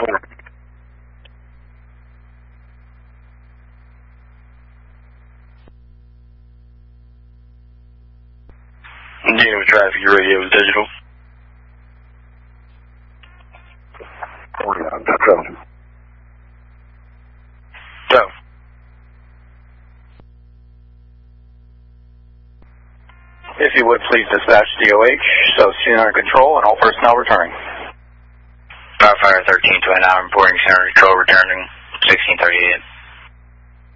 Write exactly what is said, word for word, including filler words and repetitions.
Dealing with traffic, your radio is digital. forty-nine, seven. So. If you would, please dispatch D O H, so scene under control and all personnel returning. Starfire thirteen to an hour, reporting center control returning sixteen thirty-eight.